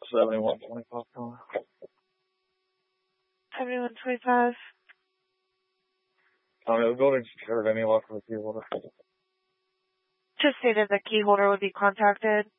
7125. 7125. The building secured. Any luck with the key holder? Just stated the key holder would be contacted.